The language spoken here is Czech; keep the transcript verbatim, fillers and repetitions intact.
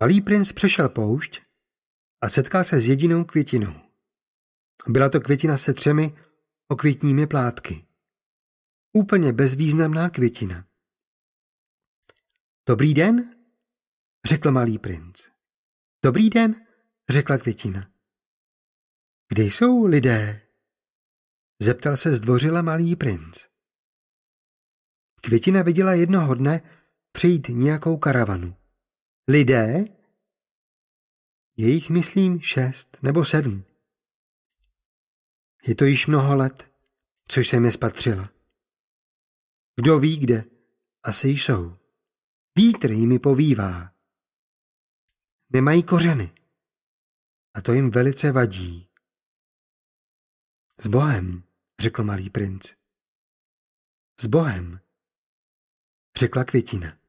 Malý princ přešel poušť a setkal se s jedinou květinou. Byla to květina se třemi okvětními plátky. Úplně bezvýznamná květina. Dobrý den, řekl malý princ. Dobrý den, řekla květina. Kde jsou lidé? Zeptal se zdvořile malý princ. Květina viděla jednoho dne přijít nějakou karavanu. Lidé? Je jich, myslím, šest nebo sedm. Je to již mnoho let, což jsem je spatřila. Kdo ví, kde asi jsou. Vítr jimi povívá. Nemají kořeny. A to jim velice vadí. S Bohem, řekl malý princ. S Bohem, řekla květina.